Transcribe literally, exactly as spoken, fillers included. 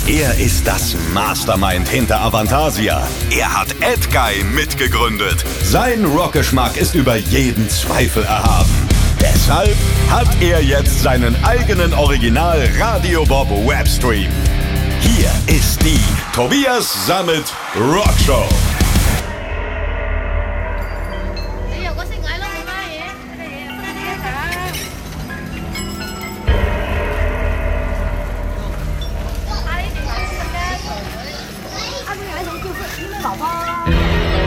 Er ist das Mastermind hinter Avantasia. Er hat Edguy mitgegründet. Sein Rockgeschmack ist über jeden Zweifel erhaben. Deshalb hat er jetzt seinen eigenen Original Radio Bob Webstream. Hier ist die Tobias Sammet Rockshow.